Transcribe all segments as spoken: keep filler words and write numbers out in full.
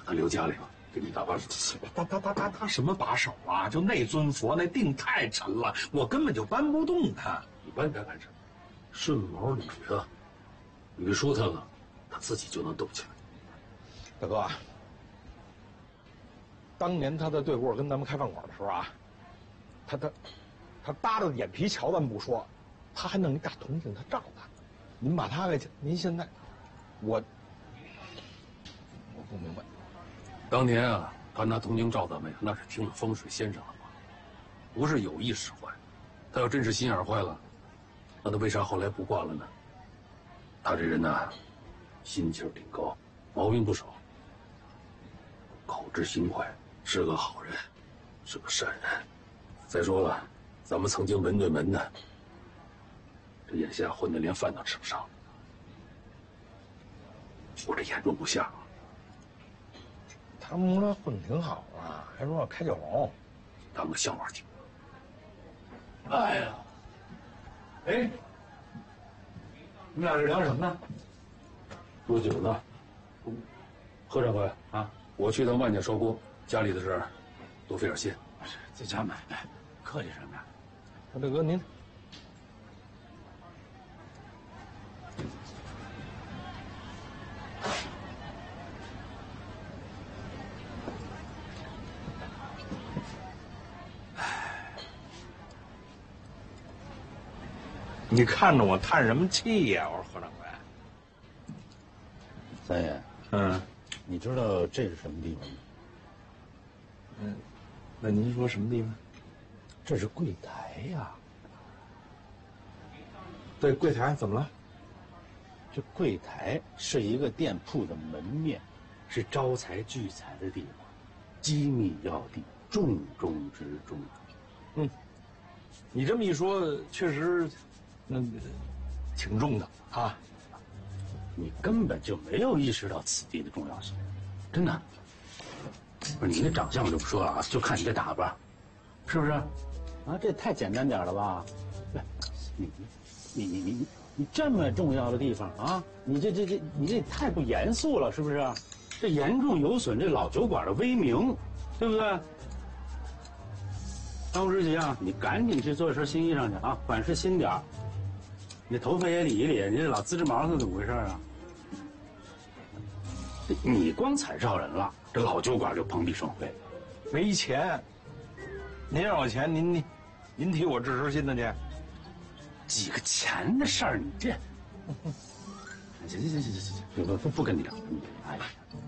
他留家里吧，给你搭把手。 他他他他他什么把手啊？就那尊佛那腚太沉了，我根本就搬不动他。 你搬它干什么？顺毛捋啊，捋舒坦了，他自己就能动起来。 大哥，当年他在对过跟咱们开饭馆的时候啊，他他他耷着眼皮瞧咱不说，他还弄一大铜镜，他照他。您把他给，您现在，我我不明白。 当年啊，他拿铜镜照咱们，那是听了风水先生的话，不是有意使坏。他要真是心眼坏了，那他为啥后来不挂了呢？他这人呐，心气儿挺高，毛病不少，口直心快，是个好人，是个善人。再说了，咱们曾经门对门的，这眼下混得连饭都吃不上，我这眼容不下。 他们说混挺好啊，还说要开酒楼， 当个笑话听。 哎呀，哎，你们俩是聊什么呢？ 多久呢？何掌柜啊，我去趟万家烧锅，家里的事儿多费点心。 在家买卖，客气什么呀？ 大哥您。你看着我叹什么气呀？我说何掌柜。 三爷， 嗯， 你知道这是什么地方吗？ 嗯，那您说什么地方？ 这是柜台呀。 对，柜台怎么了？ 这柜台是一个店铺的门面，是招财聚财的地方，机密要地，重中之重。 嗯，你这么一说，确实，那挺重的啊。 你根本就没有意识到此地的重要性，真的。不是你那长相我就不说了啊，就看你这打扮，是不是？啊，这太简单点了吧？你你你你你你这么重要的地方啊，你这这这你这太不严肃了，是不是？这严重有损这老酒馆的威名，对不对？当务之急啊，你赶紧去做一身新衣裳去啊，款式新点儿。你头发也理一理，你这老滋吱毛是怎么回事啊？你光彩照人了，这老酒馆就蓬荜生辉。 没钱，您让我钱，您您您替我治身心的去。 几个钱的事儿，你这……行行行行行行，不不不跟你聊，哎呀，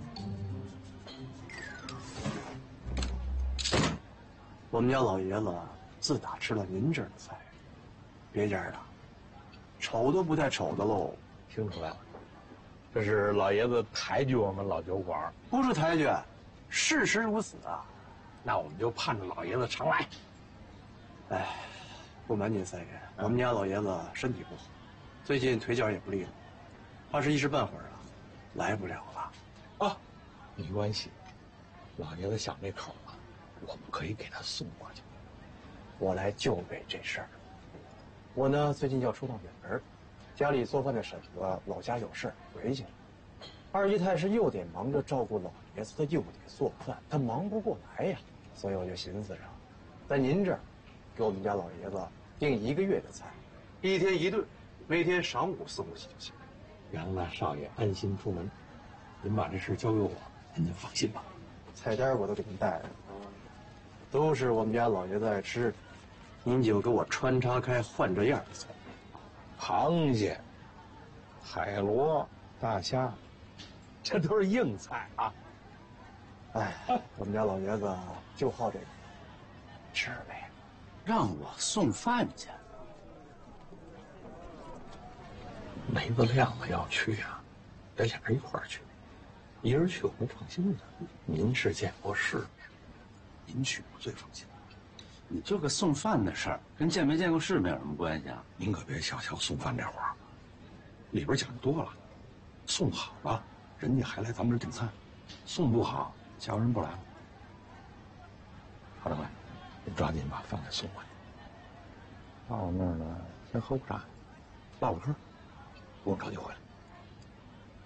我们家老爷子自打吃了您这儿的菜，别家的瞅都不带瞅的喽。 听出来了，这是老爷子抬举我们老酒馆， 不是抬举，事实如此啊。 那我们就盼着老爷子常来。 哎，不瞒您三爷，我们家老爷子身体不好，最近腿脚也不利落，怕是一时半会儿啊来不了了。 啊，没关系，老爷子想这口了，我们可以给他送过去。 我来就为这事儿。我呢最近要出趟远门，家里做饭的婶子老家有事回去了，二姨太是又得忙着照顾老爷子，她又得做饭，她忙不过来呀。所以我就寻思着，在您这儿给我们家老爷子订一个月的菜，一天一顿，每天晌午伺候起就行。 让那少爷安心出门，您把这事交给我，您就放心吧。 菜单我都给您带着，都是我们家老爷子爱吃，您就给我穿插开换着样的菜。 螃蟹、海螺、大虾，这都是硬菜啊。 哎，我们家老爷子就好这个，吃呗。 让我送饭去。 梅子亮子要去啊，得俩人一块儿去，一人去我不放心的。您是见过世面，您去我最放心。 你这个送饭的事儿，跟见没见过世面有什么关系啊？ 您可别小瞧送饭这活儿，里边讲究多了。送好了，人家还来咱们这儿订餐；送不好，下回人不来了。好掌柜，您抓紧把饭给送过去。到我那儿呢，先喝壶茶，唠会嗑，不用着急回来。